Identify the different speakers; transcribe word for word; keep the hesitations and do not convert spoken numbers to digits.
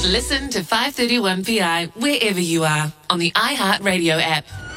Speaker 1: Listen to five thirty-one P I wherever you are on the iHeartRadio app.